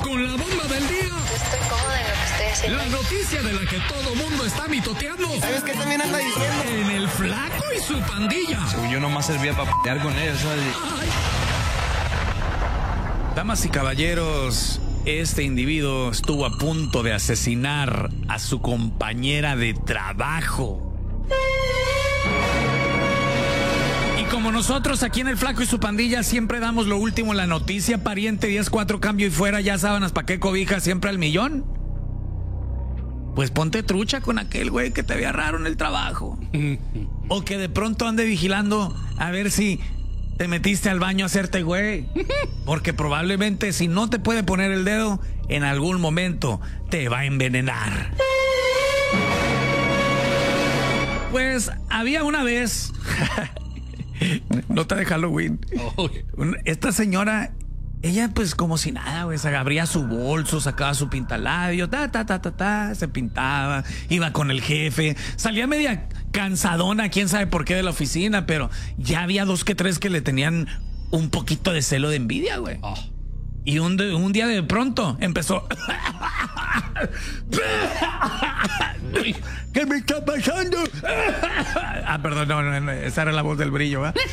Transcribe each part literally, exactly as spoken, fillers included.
con la bomba del día. Estoy cómoda en lo que estoy haciendo. La noticia de la que todo mundo está mitoteando. ¿Sabes qué también anda diciendo? En el Flaco y su pandilla. Yo nomás servía para pelear con ellos, ¿sabes? Ay. Damas y caballeros, este individuo estuvo a punto de asesinar a su compañera de trabajo. Y como nosotros aquí en El Flaco y su pandilla siempre damos lo último en la noticia, pariente, diez cuatro, cambio y fuera, ya sábanas, pa' qué cobija, siempre al millón. Pues ponte trucha con aquel güey que te vea raro en el trabajo. O que de pronto ande vigilando a ver si te metiste al baño a hacerte güey. Porque probablemente si no te puede poner el dedo, en algún momento te va a envenenar. Pues había una vez... Nota de Halloween. Esta señora, ella pues como si nada, güey, se abría su bolso, sacaba su pintalabio, ta, ta, ta, ta, ta, se pintaba, iba con el jefe, salía media cansadona, quién sabe por qué de la oficina, pero ya había dos que tres que le tenían un poquito de celo de envidia, güey. Oh. Y un, de, un día de pronto empezó... ¿Qué me está pasando? Ah, perdón, no, no, no, esa era la voz del Brillo, ¿eh?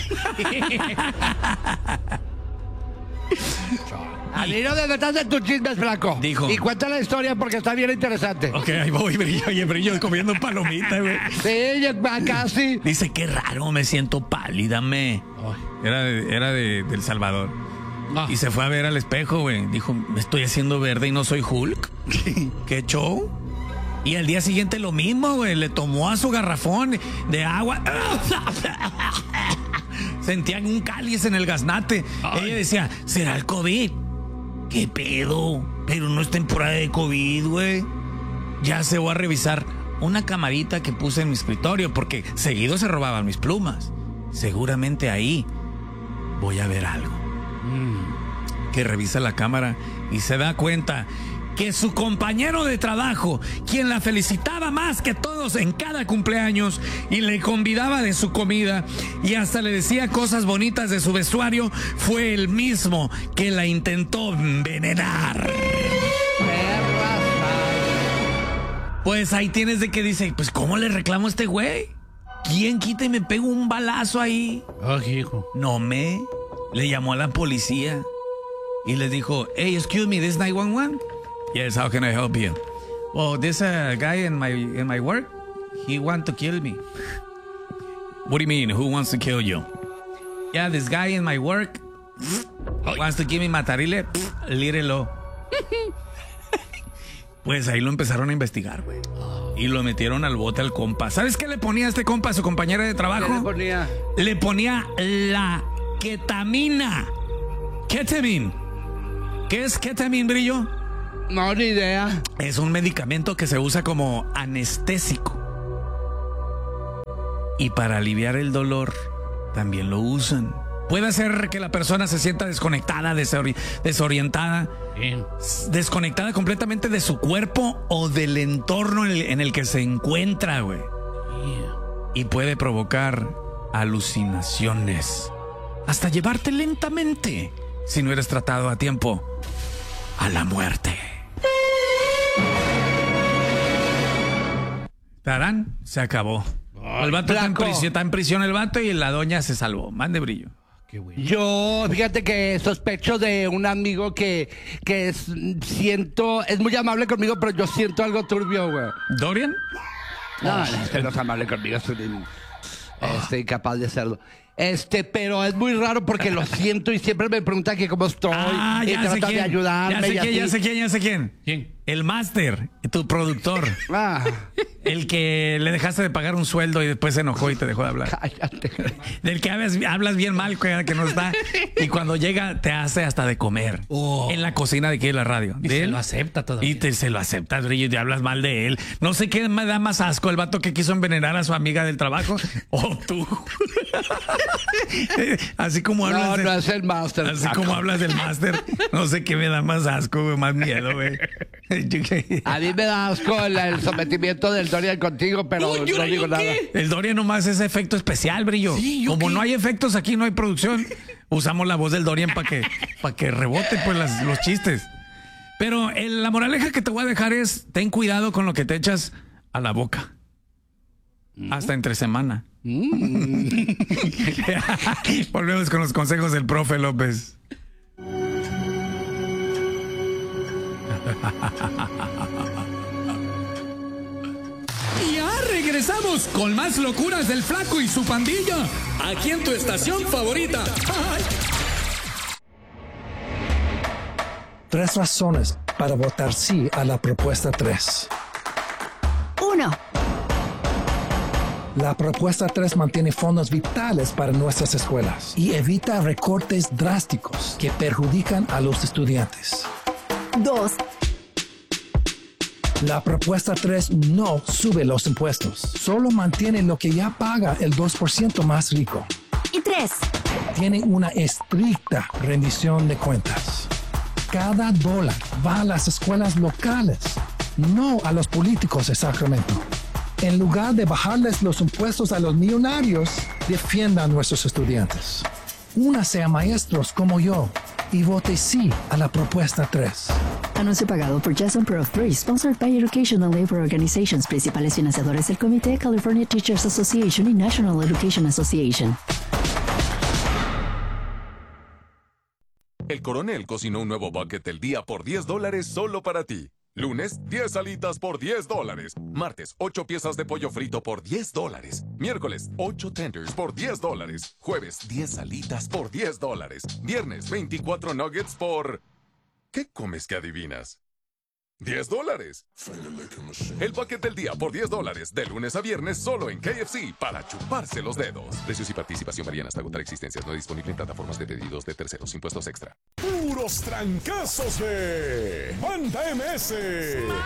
Al hilo de detrás de tus chismes, Flaco. Dijo. Y cuenta la historia porque está bien interesante. Ok, ahí voy, Brillo. Oye, Brillo comiendo palomita, güey. Sí, ya casi. Dice, qué raro, me siento pálida, me. Era, de, era de, de El Salvador. Ah. Y se fue a ver al espejo, güey. Dijo, me estoy haciendo verde y no soy Hulk. ¿Qué show? Y al día siguiente lo mismo, güey. Le tomó a su garrafón de agua. Sentían un cáliz en el gaznate. Ay. Ella decía, ¿será el COVID? ¿Qué pedo? Pero no es temporada de COVID, güey. Ya se voy a revisar una camarita que puse en mi escritorio porque seguido se robaban mis plumas. Seguramente ahí voy a ver algo. Mm. Que revisa la cámara y se da cuenta que su compañero de trabajo, quien la felicitaba más que todos en cada cumpleaños y le convidaba de su comida y hasta le decía cosas bonitas de su vestuario, fue el mismo que la intentó envenenar. Pues ahí tienes de que dice, pues ¿cómo le reclamo a este güey? ¿Quién quita y me pego un balazo ahí? Oh, hijo. No me... Le llamó a la policía y les dijo, hey, excuse me, this nine one one? Yes, how can I help you? Well, this uh, guy in my in my work, he want to kill me. What do you mean? Who wants to kill you? Yeah, this guy in my work wants to give me matarile, lírelo. Pues ahí lo empezaron a investigar, güey. Y lo metieron al bote al compa. ¿Sabes qué le ponía a este compa a su compañera de trabajo? ¿Qué le ponía? Le ponía la ketamina. Ketamine. ¿Qué es ketamine, Brillo? No, ni idea. Es un medicamento que se usa como anestésico. Y para aliviar el dolor, también lo usan. Puede hacer que la persona se sienta desconectada, desori- desorientada, Bien. desconectada completamente de su cuerpo o del entorno en el, en el que se encuentra, güey. Yeah. Y puede provocar alucinaciones. Hasta llevarte lentamente, si no eres tratado a tiempo, a la muerte. Tarán, se acabó. Ay, el vato está en, prisión, está en prisión el vato y la doña se salvó. Mande, Brillo. Qué bueno. Yo, fíjate que sospecho de un amigo que, que es, siento, es muy amable conmigo, pero yo siento algo turbio, güey. ¿Dorian? No, este no es amable conmigo, soy este, incapaz de hacerlo. Este, pero es muy raro porque lo siento y siempre me pregunta que cómo estoy. Ah, y ya trata sé quién. de ayudarme. Ya sé quién, así. ya sé quién, ya sé quién. ¿Quién? El máster, tu productor. Ah. El que le dejaste de pagar un sueldo y después se enojó y te dejó de hablar. Cállate. Del que hablas, hablas bien mal, que no está. Y cuando llega te hace hasta de comer. Oh. En la cocina de aquí de la radio. Y de se él, lo acepta todavía. Y te, se lo aceptas, Brillo, y te hablas mal de él. No sé qué me da más asco, el vato que quiso envenenar a su amiga del trabajo o tú. Así como hablas No, de, no es el máster. Así como hablas del máster. No sé qué me da más asco, güey, más miedo, güey. A mí me da asco el, el sometimiento del Dorian contigo, pero Uy, no digo nada. ¿Qué? El Dorian nomás es efecto especial, Brillo. Sí, como qué? no hay efectos aquí, no hay producción. Usamos la voz del Dorian para que, pa que rebote pues las, los chistes. Pero el- la moraleja que te voy a dejar es, ten cuidado con lo que te echas a la boca. Hasta entre semana. Volvemos con los consejos del profe López. Ya regresamos con más locuras del Flaco y su pandilla. Aquí en tu estación favorita. Ay. Tres razones para votar sí a la propuesta tres. Uno. La propuesta tres mantiene fondos vitales para nuestras escuelas y evita recortes drásticos que perjudican a los estudiantes. Dos. La propuesta tres no sube los impuestos, solo mantiene lo que ya paga el dos por ciento más rico. Y tres. Tiene una estricta rendición de cuentas. Cada dólar va a las escuelas locales, no a los políticos de Sacramento. En lugar de bajarles los impuestos a los millonarios, defienda a nuestros estudiantes. Únase a maestros como yo y vote sí a la propuesta tres. Anuncio pagado por Jason Prof three, sponsored by Educational Labor Organizations, principales financiadores del Comité California Teachers Association y National Education Association. El Coronel cocinó un nuevo bucket del día por diez dólares solo para ti. Lunes, diez alitas por diez dólares. Martes, ocho piezas de pollo frito por diez dólares. Miércoles, ocho tenders por diez dólares. Jueves, diez alitas por diez dólares. Viernes, veinticuatro nuggets por... ¿Qué comes que adivinas? diez dólares. El paquete del día por diez dólares. De lunes a viernes solo en K F C para chuparse los dedos. Precios y participación varían hasta agotar existencias. No disponible en plataformas de pedidos de terceros. Impuestos extra. Puros trancazos de Banda M S.